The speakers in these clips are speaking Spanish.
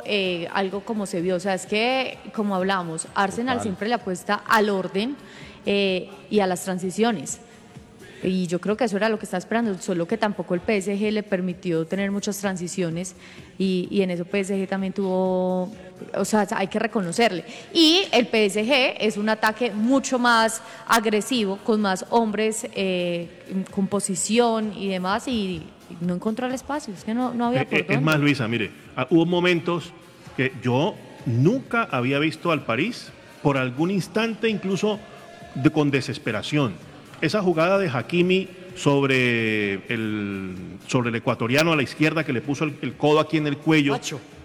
algo como se vio. O sea, es que, como hablamos, Arsenal siempre le apuesta al orden y a las transiciones. Y yo creo que eso era lo que estaba esperando, solo que tampoco el PSG le permitió tener muchas transiciones y en eso PSG también tuvo, o sea, hay que reconocerle. Y el PSG es un ataque mucho más agresivo, con más hombres, con posición y demás, y no encontró el espacio, es que no había por dónde. Es más, Luisa, mire, hubo momentos que yo nunca había visto al París por algún instante, incluso con desesperación. Esa jugada de Hakimi sobre el ecuatoriano a la izquierda, que le puso el codo aquí en el cuello.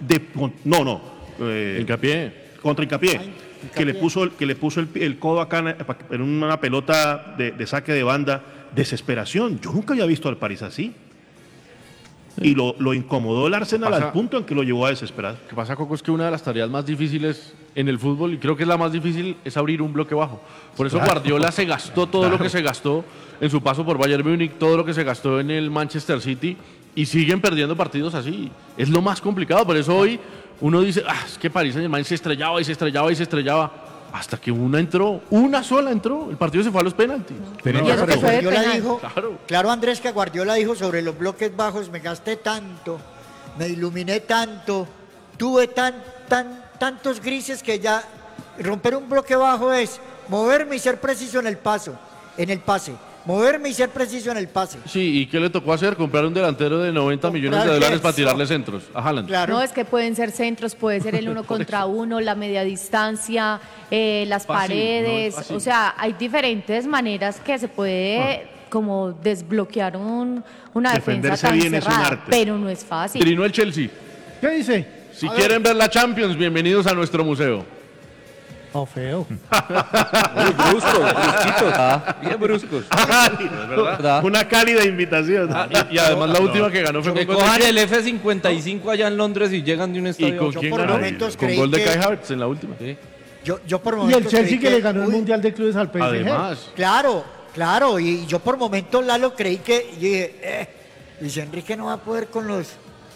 Hincapié. Contra Hincapié. Que le puso el codo acá en una pelota de saque de banda. Desesperación. Yo nunca había visto al París así. Y lo incomodó el Arsenal al punto en que lo llevó a desesperar. Lo que pasa, Coco, es que una de las tareas más difíciles en el fútbol, y creo que es la más difícil, es abrir un bloque bajo. Por eso Guardiola se gastó todo lo que se gastó en su paso por Bayern Múnich, todo lo que se gastó en el Manchester City, y siguen perdiendo partidos así. Es lo más complicado. Por eso hoy uno dice, es que París Saint-Germain se estrellaba y se estrellaba y se estrellaba. Hasta que una sola entró, el partido se fue a los penaltis. Guardiola dijo, claro, Andrés, que Guardiola dijo sobre los bloques bajos: me gasté tanto, me iluminé tanto, tuve tantos grises que ya romper un bloque bajo es moverme y ser preciso en el pase. Moverme y ser preciso en el pase. Sí, ¿y qué le tocó hacer? Comprar un delantero de 90 millones de dólares para tirarle centros a Haaland. Claro. No, es que pueden ser centros, puede ser el uno contra uno, la media distancia, las paredes. O sea, hay diferentes maneras que se puede como desbloquear una defensa tan cerrada, pero no es fácil. Trinó el Chelsea. ¿Qué dice? Si quieren ver la Champions, bienvenidos a nuestro museo. Oh, feo. Bien bruscos. ¿Verdad? Una cálida invitación. Y además la última que ganó fue Que cojan el F-55 allá en Londres y llegan de un estadio. ¿Y con quién ganó? Con gol de Kai Havertz en la última. Sí. Yo por Y momentos el Chelsea que le ganó el uy, Mundial de Clubes al PSG. Además. Claro, y yo por momentos, Lalo, creí que yo dije, Luis Enrique no va a poder con los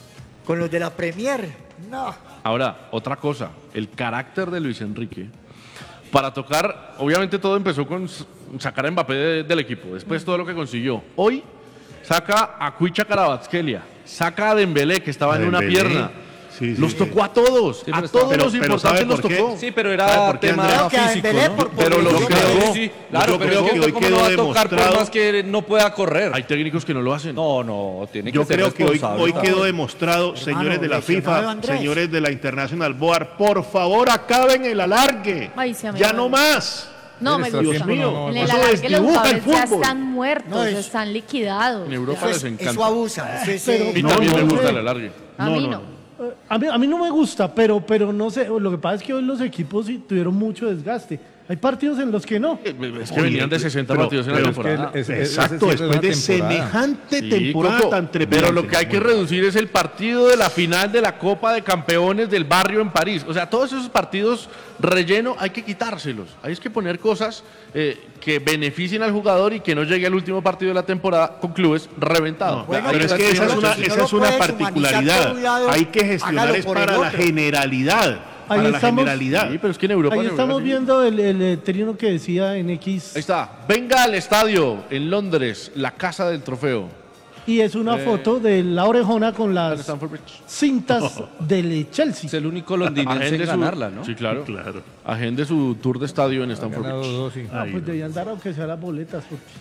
de la Premier. No. Ahora, otra cosa, el carácter de Luis Enrique. Para tocar, obviamente todo empezó con sacar a Mbappé del equipo, después todo lo que consiguió. Hoy saca a Cuicha Kvaratskhelia, saca a Dembélé, que estaba en una pierna. Los tocó a todos, a todos los importantes los tocó. Sí, pero era tema físico, ¿no? Pero lo quedó. Sí, claro, pero que hoy ¿cómo no quedó va a tocar por demostrado? más que no pueda correr? Hay técnicos que no lo hacen. No, tiene que Yo ser creo que responsable. hoy quedó demostrado, señores de la FIFA, señores de la International Board, por favor acaben el alargue. Ya no más. No, me gusta. Dios mío, en el eso alargue los desdibuja el jugadores ya fútbol. están muertos, están liquidados. En Europa les encanta. Eso abusa. Y también me gusta el alargue. A mí no. A mí no me gusta, pero no sé. Lo que pasa es que hoy los equipos sí tuvieron mucho desgaste. Hay partidos en los que no. Es que venían de 60 partidos en la temporada. Exacto, después de semejante temporada tan tremenda. Pero lo que hay que reducir es el partido de la final de la Copa de Campeones del barrio en París. O sea, todos esos partidos relleno hay que quitárselos. Hay que poner cosas que beneficien al jugador y que no llegue al último partido de la temporada con clubes reventados. Bueno, pero es que esa es una particularidad. Hay que gestionar es para la generalidad. Para la generalidad. Sí, pero es que en Europa Ahí estamos viendo el trino que decía en X. Ahí está. Venga al estadio en Londres, la casa del trofeo. Y es una foto de la orejona con las cintas del Chelsea. Es el único londinense en ganarla, ¿no? Sí, claro. Agende su tour de estadio en Stamford Bridge. Pues deberían dar aunque sea las boletas.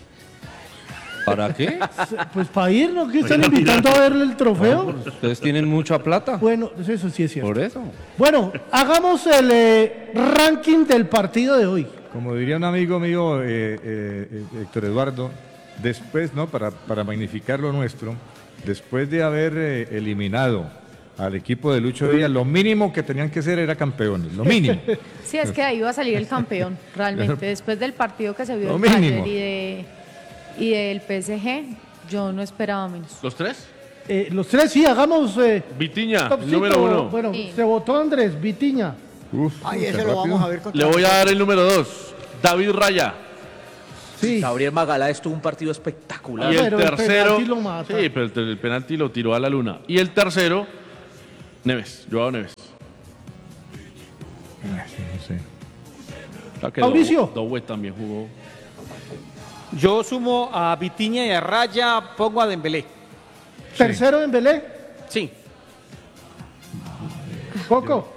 ¿Para qué? Pues para ir, ¿no? Que están invitando a verle el trofeo. Ustedes tienen mucha plata. Bueno, eso sí es cierto. Por eso. Bueno, hagamos el ranking del partido de hoy. Como diría un amigo mío, Héctor Eduardo, después, ¿no? Para magnificar lo nuestro, después de haber eliminado al equipo de Lucho Díaz, lo mínimo que tenían que ser era campeones, lo mínimo. Sí, es que ahí iba a salir el campeón, realmente. Después del partido que se vio Lo del mínimo. Bayern y del PSG, yo no esperaba menos. ¿Los tres? Los tres, sí, hagamos. Vitiña, topcito. número 1. Bueno, Sí. se votó Andrés, Vitiña. Ese lo vamos a ver Le voy a dar el número 2, David Raya. Sí. Gabriel Magalhães tuvo un partido espectacular. Y el Pero el tercero, penalti lo mata. sí, pero el penalti lo tiró a la luna. Y el tercero, Neves, Joao Neves. Sí. O sea que Mauricio. Doué también jugó. Yo sumo a Vitinha y a Raya, pongo a Dembélé. Tercero en Belé, Sí. Coco.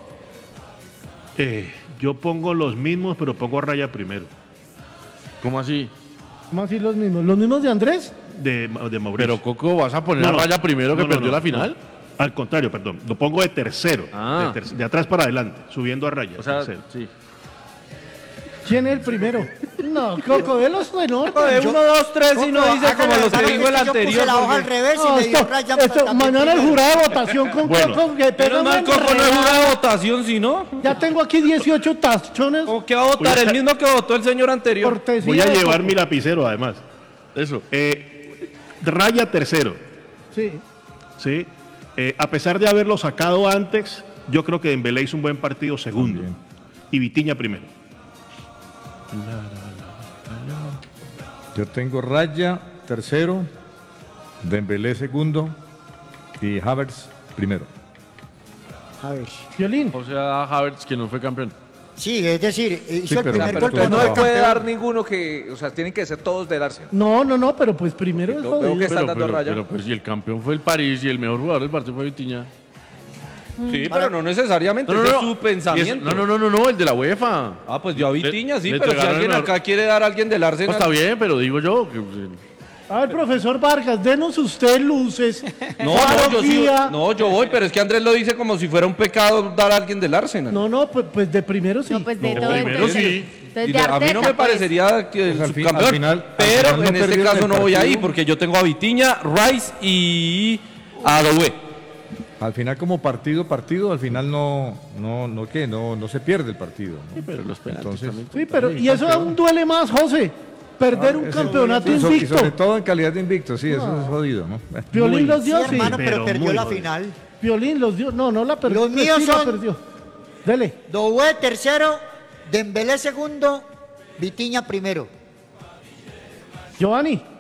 Yo pongo los mismos, pero pongo a Raya primero, ¿Cómo así? ¿Cómo así los mismos? ¿Los mismos de Andrés? de Mauricio. Pero Coco, ¿vas a poner No, a no. Raya primero que No, no, perdió no, la final? no. Al contrario, perdón. Lo pongo de tercero. Ah. De atrás para adelante, subiendo a Raya. O sea, tercero. sí. ¿Quién es el primero? No, Coco, de los en orden. De 1, 2, 3 y no dice como los que dijo el Yo anterior. puse la hoja al porque- revés y No, me dio esto- Raya esto, también mañana el primero. jurado de votación con Bueno. Coco. Que pega Menos mal una Coco no es enredada. jurado de votación, si no. Ya tengo aquí 18 tachones. ¿O qué va a votar? El mismo que votó el señor anterior. Cortesía Voy a de llevar Coco. mi lapicero, además. Eso. Raya tercero. Sí. ¿Sí? A pesar de haberlo sacado antes, yo creo que Dembélé hizo un buen partido segundo. También. Y Vitinha primero. Yo tengo Raya tercero, Dembélé segundo y Havertz primero. A ver. Violín. O sea, Havertz, que no fue campeón. Sí, es decir, hizo Sí, el pero- primer pero gol, entonces pero No no me fue puede campeón. dar ninguno que, o sea, tienen que ser todos de darse. No, pero pues primero es Veo que jodido. están dando Raya. Pero pues si el campeón fue el París y el mejor jugador del partido fue Vitinha. Sí, pero no necesariamente. ese es su pensamiento. No, el de la UEFA. Ah, pues yo a Vitinha sí, le pero si entregaron alguien el- acá quiere dar a alguien del Pues Arsenal. está bien, pero digo yo que A ver, profesor Vargas, denos usted luces. No, claro, yo sí, guía. no, yo voy, pero es que Andrés lo dice como si fuera un pecado dar a alguien del Arsenal. No, pues de primero sí. No, pues de No, todo primero entonces, sí. entonces Y de a mí no Arteta, me pues. parecería que el Pues al fin- subcampeón, al final pero no en este perdieron caso el no voy ahí partido. porque yo tengo a Vitinha, Rice y a Doué. Al final como partido, al final no se pierde el partido. ¿no? pero los penaltis Entonces, también. Sí, pero y eso aún duele más, José. Perder un ese- campeonato y sobre invicto. todo en calidad de invicto, sí, eso es jodido, ¿no? Violín los Sí, dio, sí. hermano, pero pero perdió muy la jodido. final. Violín los dio. No la perdió. Los míos sí la son- perdió. Dele. Doué tercero, Dembélé segundo, Vitinha primero. Giovanni.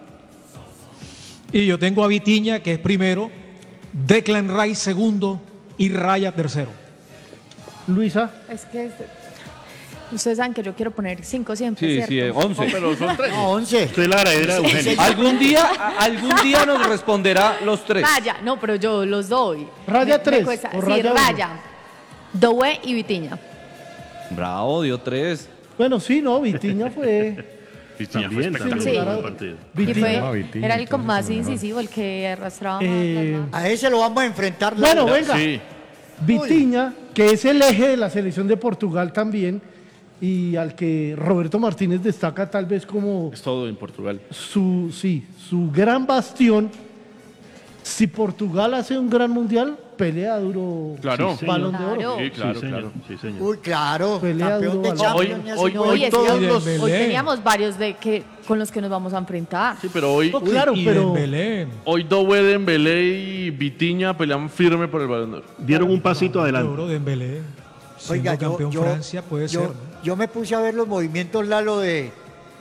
Y yo tengo a Vitinha, que es primero, Declan Rice segundo y Raya tercero. Luisa. Es que ustedes saben que yo quiero poner 5 siempre, Sí, ¿cierto? sí, 11. Pero son tres. No, 11. Usted es la heredera de Eugenio. Algún día nos responderá los tres. Raya, no, pero yo los doy. Raya Me 3 cuesta- o sí, Raya uno. Raya, Doué y Vitinha. Bravo, dio 3. Bueno, sí, no, Vitinha fue. También, Sí. también. Buen partido. Y Vitinha. No, Vitinha, era el entonces, más no, no. incisivo, el que arrastraba más. Eh, A ese lo vamos a enfrentar. Bueno, Laura. venga. Sí. Vitinha, que es el eje de la selección de Portugal también, y al que Roberto Martínez destaca tal vez como Es todo en Portugal. su gran bastión. Si Portugal hace un gran mundial, pelea duro Claro. Sí, Balón de Oro. Claro. Sí, claro, Sí, señor. claro. Sí, señor. Uy, claro. Pelea Campeón duro, de balón. Champions. ya Hoy- se- hoy- Oye, es que todos hoy, los- hoy teníamos varios con los que nos vamos a enfrentar. Sí, pero hoy, No, claro, y pero Dembélé. hoy Doué, Dembélé y Vitinha pelean firme por el Balón de Oro. Dieron un pasito adelante. Oro Dembélé. Siendo Oiga, campeón Francia puede ser. ¿no? yo me puse a ver los movimientos, Lalo, de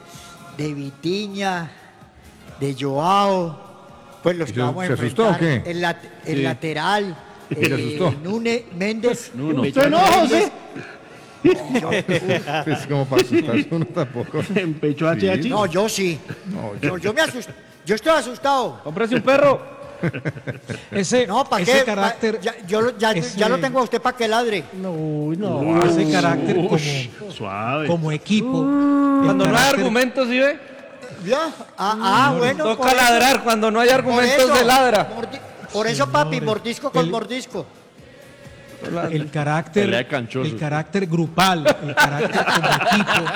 Vitinha, de Joao, pues los ¿Se- que vamos a se asustó enfrentar. o qué? El lateral, ¿Se asustó? Núñez, Méndez. usted no, José. Es como para asustarse uno tampoco. Empechó a HH. No, yo sí. No, Yo me asusté. Yo estoy asustado. Cómprese un perro. Ese, No, ¿para ese qué? carácter, Ya lo tengo a usted para que ladre. No. ese carácter Suave. como equipo. Cuando el no hay carácter- argumentos, ¿sí ve? ¿Ya? Bueno. por Toca eso- ladrar. Cuando no hay por argumentos, eso, se ladra. Por eso, papi, Señores, mordisco con el- mordisco. el carácter, Pelea de canchosos. el carácter grupal, el carácter como equipo.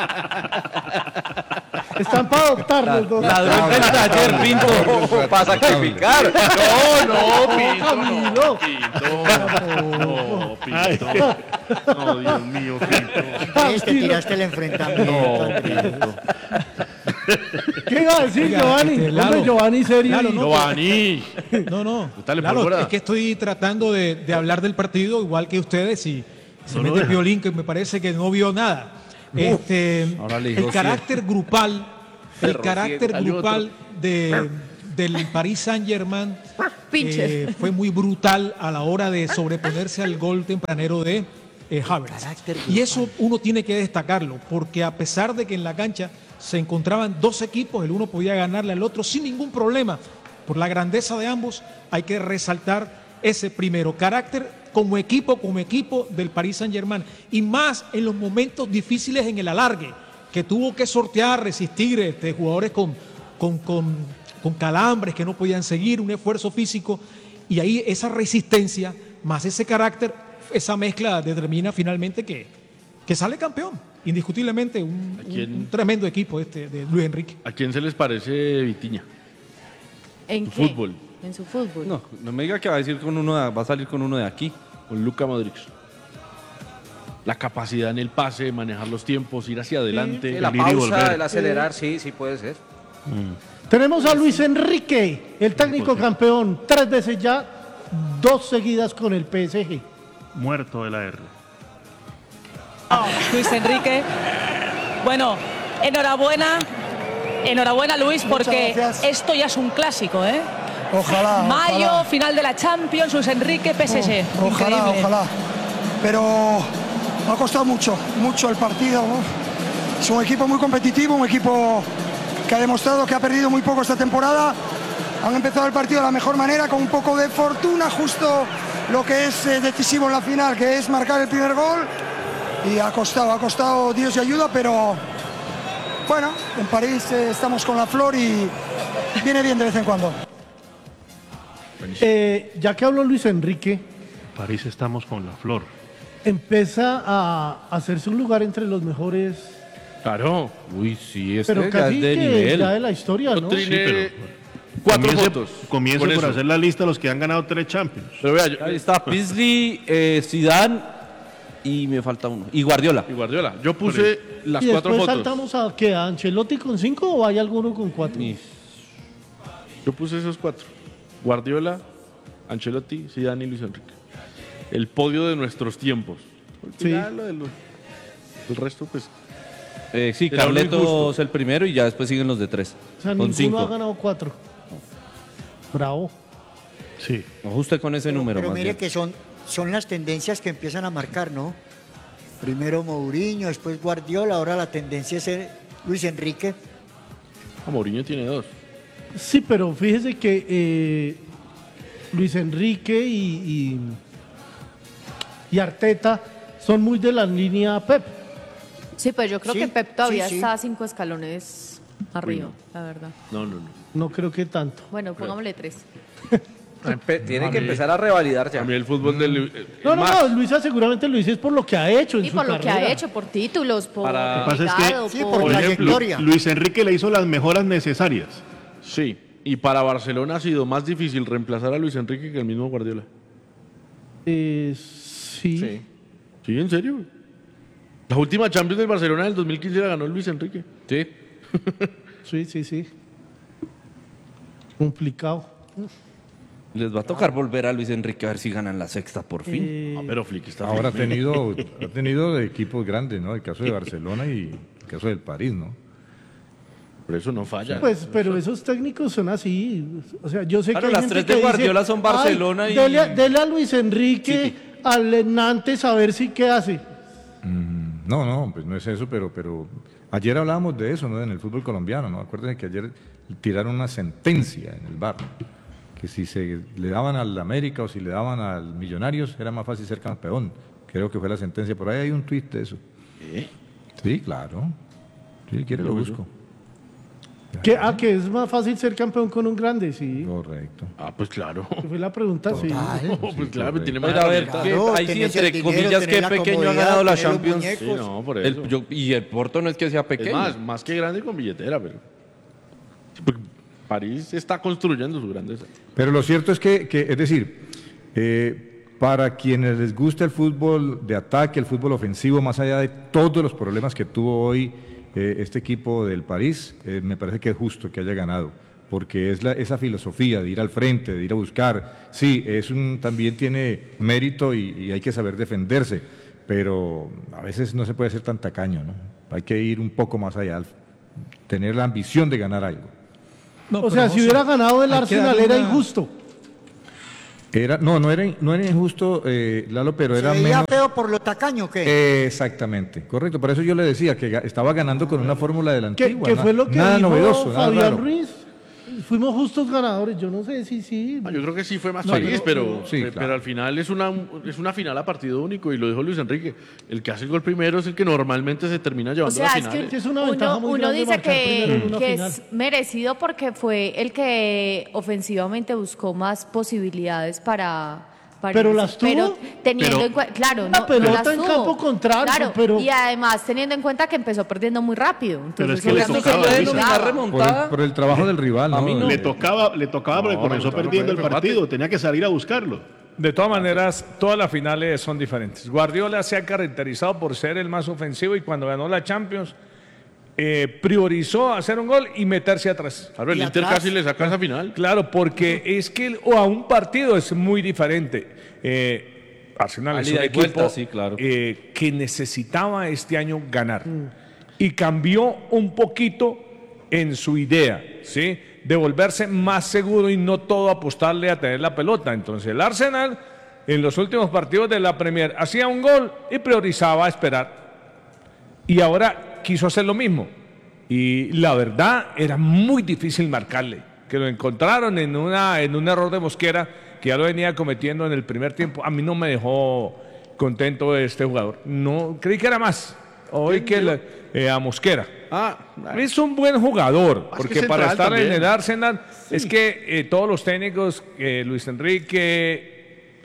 Están para adoptar los dos. Ladrón del taller, Pinto. Para sacrificar. No, Pinto, Camilo. no, Pinto. No, Dios mío, Pinto. Te tiraste el enfrentamiento. Pinto. ¿Qué iba a decir, Oiga, Giovanni? Lalo, Hombre, Giovanni, serio. Lalo, y- no. Giovanni. No. Dale, Claro, pólvora. es que estoy tratando de hablar del partido igual que ustedes y se No lo mete el deja. violín que me parece que no vio nada. Ahora le dijo El carácter grupal, el Perro carácter ciego. Hay grupal del Paris Saint-Germain Pinche. fue muy brutal a la hora de sobreponerse al gol tempranero de Havertz. Carácter Y eso grupal. uno tiene que destacarlo, porque a pesar de que en la cancha se encontraban dos equipos, el uno podía ganarle al otro sin ningún problema. Por la grandeza de ambos, hay que resaltar ese primero. Carácter como equipo del Paris Saint-Germain. Y más en los momentos difíciles en el alargue, que tuvo que sortear, resistir jugadores con calambres que no podían seguir, un esfuerzo físico. Y ahí esa resistencia, más ese carácter, esa mezcla determina finalmente que sale campeón. Indiscutiblemente un tremendo equipo de Luis Enrique. ¿A quién se les parece Vitinha? ¿En Su qué? fútbol. En su fútbol. No me diga que va a salir con uno de aquí. Con Luka Modric. La capacidad en el pase, manejar los tiempos, ir hacia adelante. La ir y volver. pausa, el acelerar, sí puede ser. Tenemos a Luis Enrique, el técnico campeón, 3 veces ya, 2 seguidas con el PSG. Muerto de la R. Luis Enrique. Bueno, enhorabuena Luis, porque esto ya es un clásico, ¿eh? Ojalá. Mayo, ojalá. final de la Champions, Luis Enrique, PSG. Ojalá, Increíble. ojalá. Pero ha costado mucho el partido, ¿no? Es un equipo muy competitivo, un equipo que ha demostrado que ha perdido muy poco esta temporada. Han empezado el partido de la mejor manera, con un poco de fortuna, justo lo que es decisivo en la final, que es marcar el primer gol. Y ha costado Dios y ayuda, pero bueno, en París estamos con la flor y viene bien de vez en cuando. Ya que habló Luis Enrique, París estamos con la flor. empieza a hacerse un lugar entre los mejores, Claro. Uy, sí, pero ya casi es de que nivel. ya de la historia, ¿no? Tiene Sí, pero 4 votos. Comience Con por eso. hacer la lista de los que han ganado 3 Champions. Pero vea, Ahí está Paisley, Zidane y me falta uno. Y Guardiola. y Guardiola. Yo puse las Y 4 después fotos. saltamos a ¿qué? ¿A Ancelotti con 5 o hay alguno con 4? Yo puse esos 4. Guardiola, Ancelotti, Zidane y Luis Enrique. El podio de nuestros tiempos. Sí. Ya lo de el resto, pues. Sí, Era muy Carletos justo. el primero y ya después siguen los de 3. O sea, con ninguno 5. ha ganado 4. Bravo. Sí. Ajuste con ese número. Pero más mire bien. que son las tendencias que empiezan a marcar, ¿no? Primero Mourinho, después Guardiola, ahora la tendencia es Luis Enrique. Mourinho tiene 2. Sí, pero fíjese que Luis Enrique y Arteta son muy de la línea Pep. Sí, pues yo creo Sí, que Pep todavía sí. está 5 escalones arriba, la verdad. No. No creo que tanto. Bueno, pongámosle 3. Tiene que empezar a revalidar ya. A mí el fútbol del. No, Luisa seguramente lo dice es por lo que ha hecho en Y su por lo que carrera. ha hecho, por títulos, por Para- Lo que pasa es que, legado, Sí, por... por Por ejemplo, trayectoria. Luis Enrique le hizo las mejoras necesarias. Sí. Y para Barcelona ha sido más difícil reemplazar a Luis Enrique que el mismo Guardiola. Sí. Sí, en serio. La última Champions del Barcelona del 2015 la ganó Luis Enrique. Sí. Sí. Complicado. Les va a tocar volver a Luis Enrique a ver si ganan la sexta por fin. Ah, pero Flick está Ahora ha firme. tenido equipos grandes, ¿no? El caso de Barcelona y el caso del París, ¿no? Por eso no falla. Pues, pero esos técnicos son así. O sea, yo sé Claro, que hay las gente tres de que dice, Guardiola son Barcelona "Ay, y- dele a Luis Enrique, al Nantes, a ver si qué hace. No, pues no es eso, pero ayer hablábamos de eso, ¿no? En el fútbol colombiano, ¿no? Acuérdense que ayer tiraron una sentencia en el VAR, que si se le daban al América o si le daban al Millonarios, era más fácil ser campeón. Creo que fue la sentencia. Por ahí hay un tuit de eso. Sí, claro. Si quiere lo busco. Que es más fácil ser campeón con un grande, sí. Correcto. Ah, pues claro. Que fue la pregunta, sí. No, pues claro, tiene más Pero a ver, herramientas. Claro, ahí sí, tenés entre el dinero, comillas, tenés qué la pequeño ha comodidad, ganado la tenés los Champions. muñecos. Sí, no, por eso. Y el Porto no es que sea Es pequeño. más que grande con billetera, pero. Sí, porque París está construyendo su grandeza. Pero lo cierto es que es decir, para quienes les gusta el fútbol de ataque, el fútbol ofensivo, más allá de todos los problemas que tuvo hoy este equipo del París, me parece que es justo que haya ganado, porque es esa filosofía de ir al frente, de ir a buscar. Sí, también tiene mérito y hay que saber defenderse, pero a veces no se puede ser tan tacaño, ¿no? Hay que ir un poco más allá, tener la ambición de ganar algo. No, O pero sea, no si sé. hubiera ganado el Hay que Arsenal darle era una- injusto. No era injusto, Lalo, pero era ¿Se veía menos... feo por lo tacaño que? Exactamente, correcto. Por eso yo le decía que estaba ganando con una fórmula de la antigua. ¿Qué fue lo que nada dijo novedoso, nada Fabián raro. Ruiz? Fuimos justos ganadores, yo no sé si sí. Yo creo que sí fue más No, feliz, pero claro. al final es una final a partido único, y lo dijo Luis Enrique. El que hace el gol primero es el que normalmente se termina llevando O sea, las es finales. que Es una ventaja muy uno grande dice marcar primero en una que final. es merecido porque fue el que ofensivamente buscó más posibilidades para Pero las tuvo. Pero teniendo Pero- en cuenta, claro, Una no pelota las en tuvo. campo contrario, Claro, pero- y además teniendo en cuenta que empezó perdiendo muy rápido. Pero Entonces, es que le obviamente tocaba, lo Luis, obligaba. denominar remontada. Por el trabajo del rival, ¿no? A mí no. Le tocaba porque No, comenzó claro, perdiendo el fue el partido, tenía que salir a buscarlo. De todas maneras, todas las finales son diferentes. Guardiola se ha caracterizado por ser el más ofensivo y cuando ganó la Champions priorizó hacer un gol y meterse atrás. Claro, el ¿Y Inter atrás? casi le saca esa final. Claro, porque es que a un partido es muy diferente. Arsenal A es ida un y vuelta, equipo sí, claro. que necesitaba este año ganar y cambió un poquito en su idea, ¿sí? De volverse más seguro y no todo apostarle a tener la pelota. Entonces el Arsenal en los últimos partidos de la Premier hacía un gol y priorizaba esperar. Y ahora quiso hacer lo mismo. Y la verdad era muy difícil marcarle. Que lo encontraron en un error de Mosquera que ya lo venía cometiendo en el primer tiempo. A mí no me dejó contento este jugador. No, creí que era más. Hoy que a Mosquera. Es un buen jugador, que porque es para central estar en también. el Arsenal es que todos los técnicos, Luis Enrique,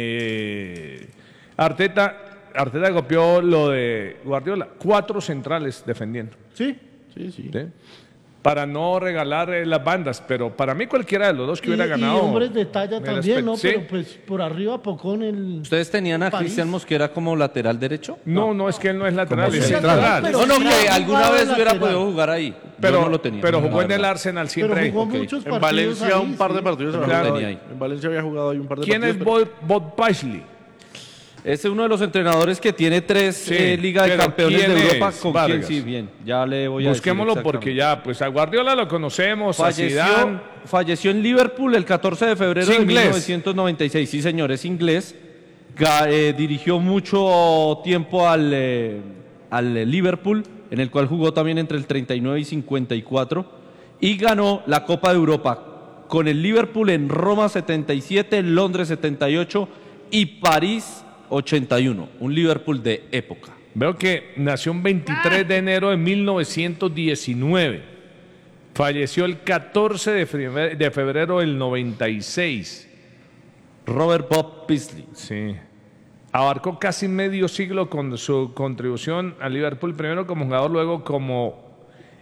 Arteta copió lo de Guardiola, 4 centrales defendiendo. Sí. Sí. ¿Sí? Para no regalar las bandas, pero para mí cualquiera de los dos que hubiera Y ganado. hombres de talla me también, ¿no? respeto. Sí. Pero pues por arriba Pocón el... ¿Ustedes tenían a París. Cristian Mosquera como lateral derecho? No, es que él no es lateral, Como es central. central. Pero No, sí que ha alguna jugado vez de hubiera lateral. podido jugar ahí. Pero, Yo no lo tenía. pero jugó la en el verdad. Arsenal Pero siempre ahí. jugó Ok. muchos En partidos Valencia ahí, un par de sí. partidos. Claro. Lo tenía ahí. En Valencia había jugado ahí un par de ¿Quién es partidos. Bob Paisley? Ese es uno de los entrenadores que tiene 3 Sí, Liga de pero Campeones ¿quién de Europa. es, ¿Con Vargas? quién? Sí, bien. Ya le voy a Busquémoslo decir porque exactamente. ya, pues a Guardiola lo conocemos, a Zidane. Falleció en Liverpool el 14 de febrero ¿Es de inglés? 1996. Sí, señor, es inglés. Dirigió mucho tiempo al Liverpool, en el cual jugó también entre el 39 y 54. Y ganó la Copa de Europa con el Liverpool en Roma 77, Londres 78 y París 81. Un Liverpool de época. Veo que nació un 23 de enero de 1919. Falleció el 14 de febrero del 96. Robert Bob Paisley. Sí. Abarcó casi medio siglo con su contribución al Liverpool, primero como jugador, luego como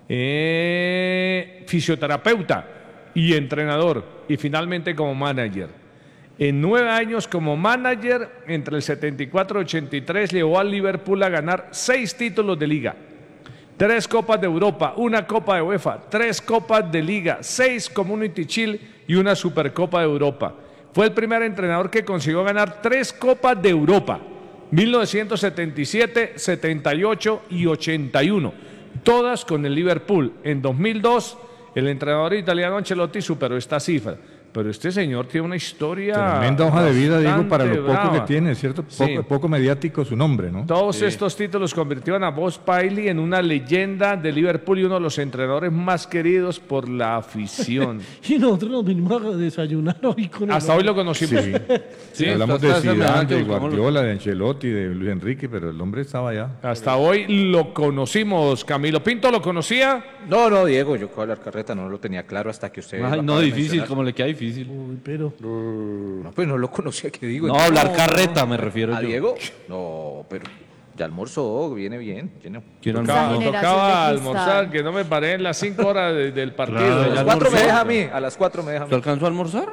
fisioterapeuta y entrenador, y finalmente como manager. En 9 años como manager, entre el 74 y 83, llevó al Liverpool a ganar 6 títulos de liga, 3 Copas de Europa, 1 Copa de UEFA, 3 Copas de Liga, 6 Community Shield y 1 Supercopa de Europa. Fue el primer entrenador que consiguió ganar 3 Copas de Europa, 1977, 78 y 81, todas con el Liverpool. En 2002, el entrenador italiano Ancelotti superó esta cifra. Pero este señor tiene una historia. Tremenda hoja de vida, Diego, para lo poco brava. que tiene, ¿cierto? Sí. Poco mediático su nombre, ¿no? Todos estos títulos convirtieron a Bob Paisley en una leyenda de Liverpool y uno de los entrenadores más queridos por la afición. Y nosotros nos vinimos a desayunar hoy con Hasta hoy lo conocimos. Sí. Sí, Hablamos de hasta esa Zidane, semana de que buscamos Guardiola, de Ancelotti, de Luis Enrique, pero el hombre estaba allá. Hasta hoy lo conocimos. Camilo Pinto lo conocía. No, Diego, yo con hablar carreta no lo tenía claro hasta que usted. Ay, lo no, acaba de difícil, mencionar. como le queda difícil. Uy, pero... No, pues no lo conocía, ¿qué digo? No, hablar carreta me refiero ¿A yo. Diego? No, pero ya almorzó, viene bien. Lleno. Quiero Tocaba, generación tocaba de cristal. almorzar, que no me paré en las 5 horas del partido. Claro, A ya las 4 me almorzó. deja a mí, a las 4 me deja a mí. ¿Te alcanzó a almorzar?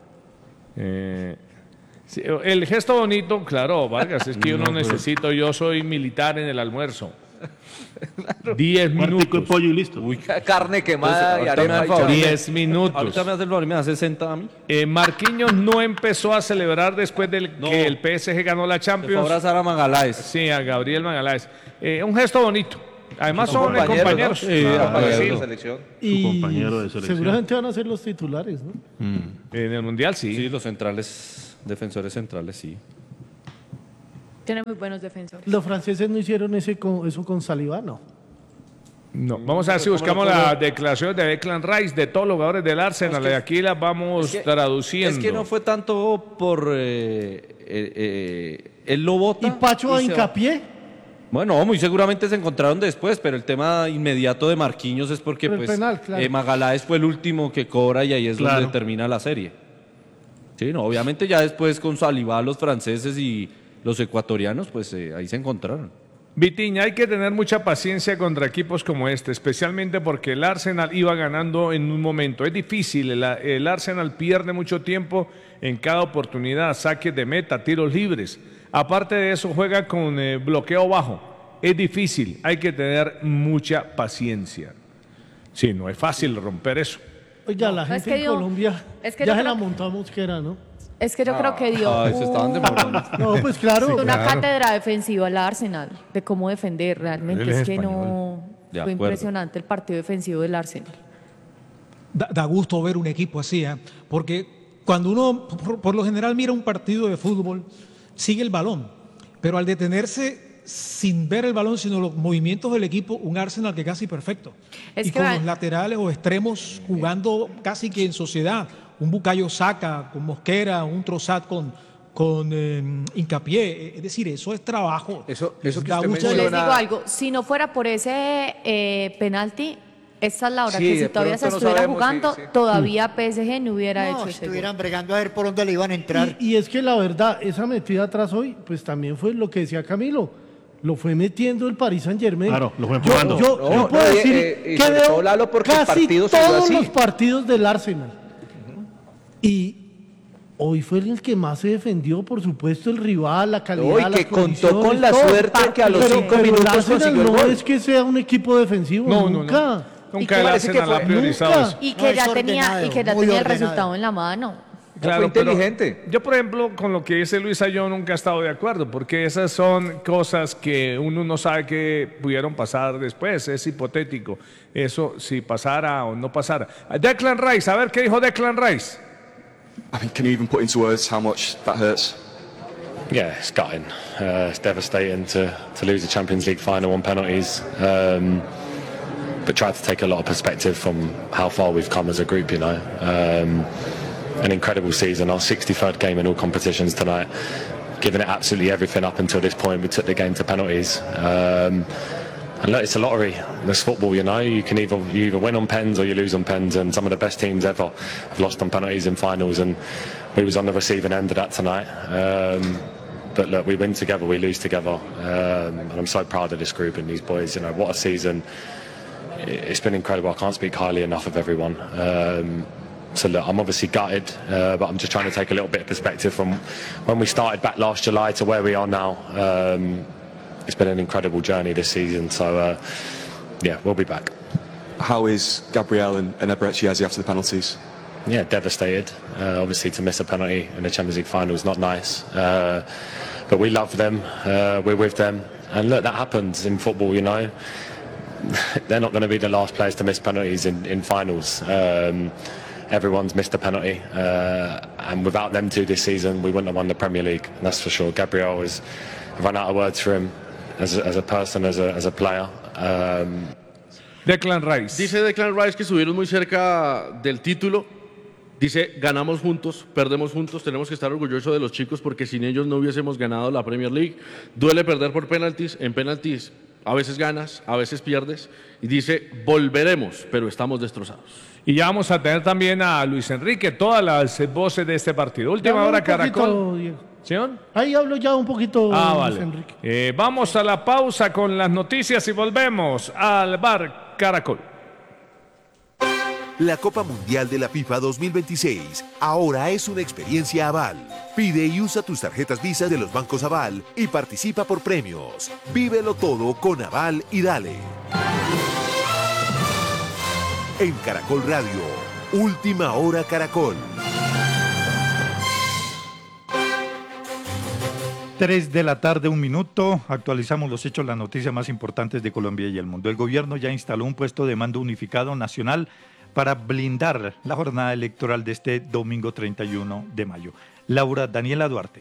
Sí, el gesto bonito, claro, Vargas, es que yo no necesito, yo soy militar en el almuerzo. 10 Cuartico de minutos. pollo y listo. Carne quemada y ahorita me da arepa. el y favor. chao. 10 minutos. Ahorita me hace el favor y me da 60 a mí. Marquinhos no empezó a celebrar después de No. que el PSG ganó la Te fue a Champions. abrazar a Magaláes. Sí, a Gabriel Magaláes. Un gesto bonito. Además son compañeros. De selección. Y Su compañero de selección. seguramente van a ser los titulares, ¿no? En el Mundial sí. Sí, los centrales, defensores centrales, sí. Tiene muy buenos defensores. Los franceses no hicieron eso con Saliba, no. No, vamos a ver si buscamos las declaraciones de Declan Rice, de todos los jugadores del Arsenal, y aquí las vamos traduciendo. Es que no fue tanto por el Lobota. ¿Y Pacho a se va. hincapié? Bueno, muy seguramente se encontraron después, pero el tema inmediato de Marquinhos es porque Por el penal, claro. Magaláes fue el último que cobra y ahí es donde termina la serie. Sí, no, obviamente ya después con Saliba los franceses y los ecuatorianos, pues ahí se encontraron. Vitinha, hay que tener mucha paciencia contra equipos como este, especialmente porque el Arsenal iba ganando en un momento. Es difícil, el Arsenal pierde mucho tiempo en cada oportunidad, saques de meta, tiros libres. Aparte de eso, juega con bloqueo bajo. Es difícil, hay que tener mucha paciencia. Sí, no es fácil romper eso. Oiga, la gente en Colombia ya se la montamos que era, ¿no? Es que yo creo que dio se estaban demorando. No, pues claro. una cátedra defensiva al Arsenal, de cómo defender realmente. Es que no fue impresionante el partido defensivo del Arsenal. Da gusto ver un equipo así, porque cuando uno por lo general mira un partido de fútbol, sigue el balón, pero al detenerse sin ver el balón, sino los movimientos del equipo, un Arsenal que casi perfecto. Es y que con los laterales o extremos jugando casi que en sociedad. Un Bukayo Saka con Mosquera, un Trossard con Hincapié. Es decir, eso es trabajo. Eso que usted Yo les digo menciona- algo, si no fuera por ese penalti, esta es la hora Sí, que si de todavía se pronto no estuviera sabemos, jugando, sí, sí. todavía PSG no hubiera hecho ese gol. estuvieran bregando a ver por dónde le iban a entrar. Y es que la verdad, esa metida atrás hoy, pues también fue lo que decía Camilo. Lo fue metiendo el Paris Saint-Germain. Claro, lo fue empujando. Yo puedo decir y que sobre veo todo, Lalo, porque el casi partido se dio todos así. los partidos del Arsenal. Y hoy fue el que más se defendió, por supuesto, el rival, la calidad, Hoy las que contó condiciones, con la todo. suerte que a los 5 pero minutos el Arsenal consiguió el no gol. es que sea un equipo defensivo, nunca. Nunca el parece que Arsenal ha fue- priorizado nunca. eso. Y No, que es ya tenía, ordenado, y que ya muy tenía el ordenado. resultado en la mano. Claro, fue pero inteligente. yo, por ejemplo, con lo que dice Luisa, yo nunca he estado de acuerdo, porque esas son cosas que uno no sabe que pudieron pasar después, es hipotético. Eso, si pasara o no pasara. Declan Rice, a ver qué dijo Declan Rice. I mean, can you even put into words how much that hurts? Yeah, it's gutting. It's devastating to lose the Champions League final on penalties. But try to take a lot of perspective from how far we've come as a group, you know. An incredible season, our 63rd game in all competitions tonight. Giving it absolutely everything up until this point. We took the game to penalties. And look, it's a lottery. It's football, you know. You either win on pens or you lose on pens. And some of the best teams ever have lost on penalties in finals. And we was on the receiving end of that tonight. But look, we win together, we lose together. And I'm so proud of this group and these boys. You know, what a season. It's been incredible. I can't speak highly enough of everyone. So look, I'm obviously gutted, but I'm just trying to take a little bit of perspective from when we started back last July to where we are now. It's been an incredible journey this season. So yeah, we'll be back. How is Gabriel and Eberechi after the penalties? Yeah, devastated. Obviously, to miss a penalty in the Champions League final is not nice. But we love them. We're with them. And look, that happens in football, you know. They're not going to be the last players to miss penalties in finals. Everyone's missed a penalty. And without them two this season, we wouldn't have won the Premier League. That's for sure. Gabriel has run out of words for him as a person, as a player. Declan Rice. Dice Declan Rice que estuvieron muy cerca del título. Dice, ganamos juntos, perdemos juntos, tenemos que estar orgullosos de los chicos porque sin ellos no hubiésemos ganado la Premier League. Duele perder por penaltis, en penaltis a veces ganas, a veces pierdes. Y dice, volveremos, pero estamos destrozados. Y ya vamos a tener también a Luis Enrique, todas las voces de este partido. Última hora, Caracol. ¿Señor? Ahí hablo ya un poquito, Luis Vale. Enrique. Vamos a la pausa con las noticias y volvemos al bar Caracol. La Copa Mundial de la FIFA 2026 ahora es una experiencia Aval. Pide y usa tus tarjetas Visa de los bancos Aval y participa por premios. Vívelo todo con Aval y dale. En Caracol Radio, Última Hora Caracol. 3 de la tarde, 1 minuto. Actualizamos los hechos, las noticias más importantes de Colombia y el mundo. El gobierno ya instaló un puesto de mando unificado nacional para blindar la jornada electoral de este domingo 31 de mayo. Laura Daniela Duarte.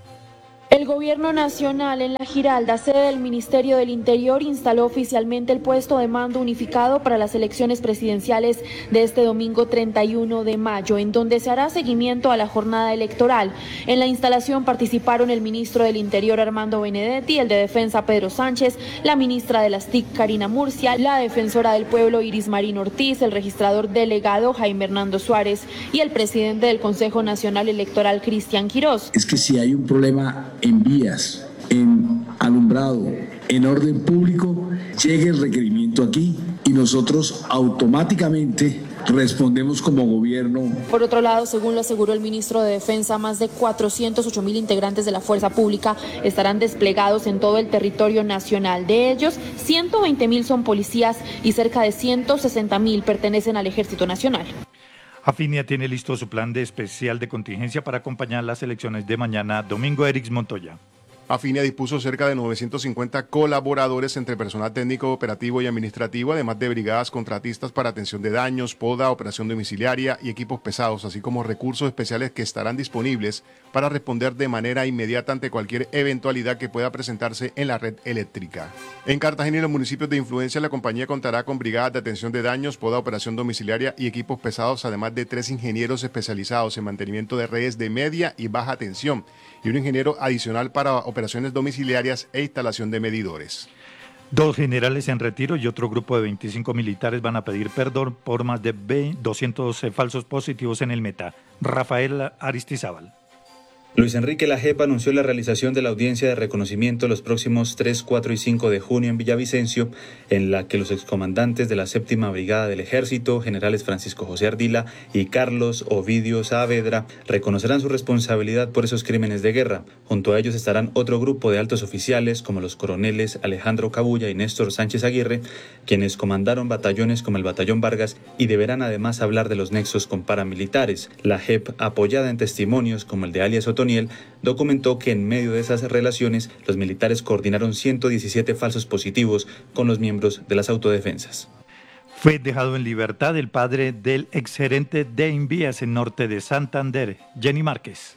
El Gobierno Nacional en La Giralda, sede del Ministerio del Interior, instaló oficialmente el puesto de mando unificado para las elecciones presidenciales de este domingo 31 de mayo, en donde se hará seguimiento a la jornada electoral. En la instalación participaron el ministro del Interior Armando Benedetti, el de Defensa Pedro Sánchez, la ministra de las TIC Karina Murcia, la defensora del pueblo Iris Marín Ortiz, el registrador delegado Jaime Hernando Suárez y el presidente del Consejo Nacional Electoral Cristian Quirós. Es que si hay un problema en vías, en alumbrado, en orden público, llegue el requerimiento aquí y nosotros automáticamente respondemos como gobierno. Por otro lado, según lo aseguró el ministro de Defensa, más de 408.000 integrantes de la Fuerza Pública estarán desplegados en todo el territorio nacional. De ellos, 120.000 son policías y cerca de 160.000 pertenecen al Ejército Nacional. Afinia tiene listo su plan de especial de contingencia para acompañar las elecciones de mañana domingo. Erix Montoya. Afinia dispuso cerca de 950 colaboradores entre personal técnico, operativo y administrativo, además de brigadas contratistas para atención de daños, poda, operación domiciliaria y equipos pesados, así como recursos especiales que estarán disponibles para responder de manera inmediata ante cualquier eventualidad que pueda presentarse en la red eléctrica. En Cartagena y los municipios de influencia, la compañía contará con brigadas de atención de daños, poda, operación domiciliaria y equipos pesados, además de 3 ingenieros especializados en mantenimiento de redes de media y baja tensión y un ingeniero adicional para operaciones domiciliarias e instalación de medidores. 2 generales en retiro y otro grupo de 25 militares van a pedir perdón por más de 200 falsos positivos en el Meta. Rafael Aristizábal. Luis Enrique Lajep anunció la realización de la audiencia de reconocimiento los próximos 3, 4 y 5 de junio en Villavicencio, en la que los excomandantes de la 7ª Brigada del Ejército, generales Francisco José Ardila y Carlos Ovidio Saavedra, reconocerán su responsabilidad por esos crímenes de guerra. Junto a ellos estarán otro grupo de altos oficiales, como los coroneles Alejandro Cabulla y Néstor Sánchez Aguirre, quienes comandaron batallones como el Batallón Vargas y deberán además hablar de los nexos con paramilitares. Lajep, apoyada en testimonios como el de alias Otoniel, documentó que en medio de esas relaciones los militares coordinaron 117 falsos positivos con los miembros de las autodefensas. Fue dejado en libertad el padre del exgerente de Invías en norte de Santander, Jenny Márquez.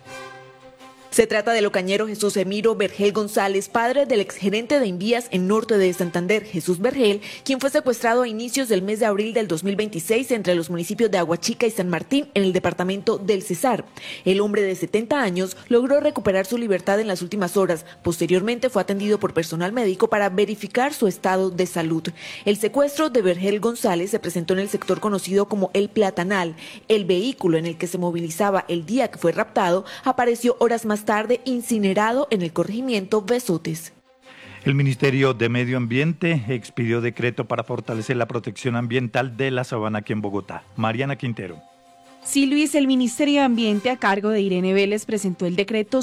Se trata del ocañero Jesús Emiro Vergel González, padre del exgerente de Invías en norte de Santander, Jesús Vergel, quien fue secuestrado a inicios del mes de abril del 2026 entre los municipios de Aguachica y San Martín en el departamento del Cesar. El hombre de 70 años logró recuperar su libertad en las últimas horas. Posteriormente fue atendido por personal médico para verificar su estado de salud. El secuestro de Vergel González se presentó en el sector conocido como El Platanal. El vehículo en el que se movilizaba el día que fue raptado apareció horas más tarde incinerado en el corregimiento Besotes. El Ministerio de Medio Ambiente expidió decreto para fortalecer la protección ambiental de la sabana aquí en Bogotá. Mariana Quintero. Sí, Luis, el Ministerio de Ambiente a cargo de Irene Vélez presentó el decreto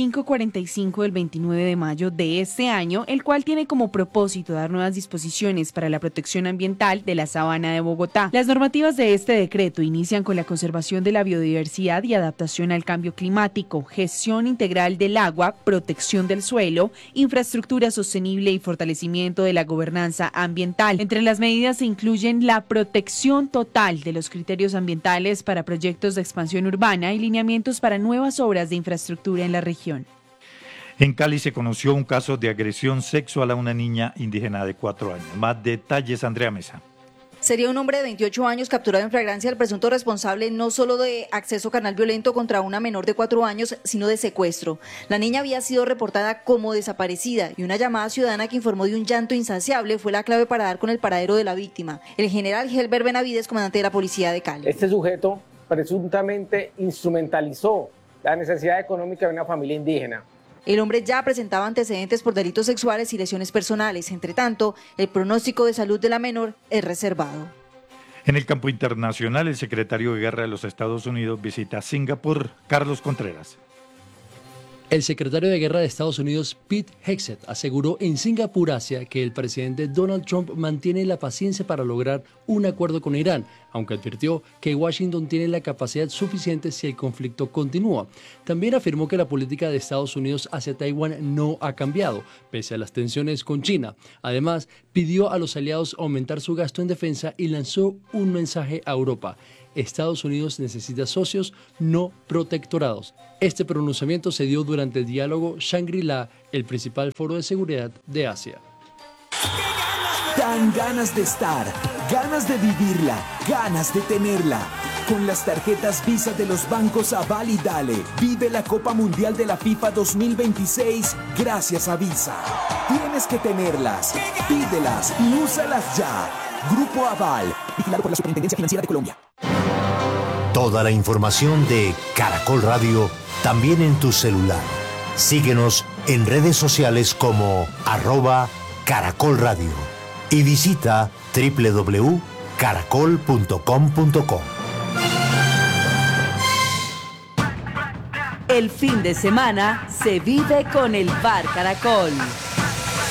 0545 del 29 de mayo de este año, el cual tiene como propósito dar nuevas disposiciones para la protección ambiental de la sabana de Bogotá. Las normativas de este decreto inician con la conservación de la biodiversidad y adaptación al cambio climático, gestión integral del agua, protección del suelo, infraestructura sostenible y fortalecimiento de la gobernanza ambiental. Entre las medidas se incluyen la protección total de los criterios ambientales para proyectos de expansión urbana y lineamientos para nuevas obras de infraestructura en la región. En Cali se conoció un caso de agresión sexual a una niña indígena de 4 años. Más detalles, Andrea Mesa. Sería un hombre de 28 años capturado en flagrancia al presunto responsable no solo de acceso carnal violento contra una menor de 4 años, sino de secuestro. La niña había sido reportada como desaparecida y una llamada ciudadana que informó de un llanto insaciable fue la clave para dar con el paradero de la víctima. El general Gelber Benavides, comandante de la Policía de Cali. Este sujeto presuntamente instrumentalizó la necesidad económica de una familia indígena. El hombre ya presentaba antecedentes por delitos sexuales y lesiones personales. Entre tanto, el pronóstico de salud de la menor es reservado. En el campo internacional, el secretario de Guerra de los Estados Unidos visita Singapur, Carlos Contreras. El secretario de Guerra de Estados Unidos, Pete Hegseth, aseguró en Singapur, Asia, que el presidente Donald Trump mantiene la paciencia para lograr un acuerdo con Irán, aunque advirtió que Washington tiene la capacidad suficiente si el conflicto continúa. También afirmó que la política de Estados Unidos hacia Taiwán no ha cambiado, pese a las tensiones con China. Además, pidió a los aliados aumentar su gasto en defensa y lanzó un mensaje a Europa. Estados Unidos necesita socios, no protectorados. Este pronunciamiento se dio durante el diálogo Shangri-La, el principal foro de seguridad de Asia. Dan ganas de estar, ganas de vivirla, ganas de tenerla. Con las tarjetas Visa de los bancos Aval y Dale, vive la Copa Mundial de la FIFA 2026 gracias a Visa. Tienes que tenerlas, pídelas y úsalas ya. Grupo Aval, vigilado por la Superintendencia Financiera de Colombia. Toda la información de Caracol Radio también en tu celular. Síguenos en redes sociales como @Caracol Radio y visita www.caracol.com.co. El fin de semana se vive con el Bar Caracol.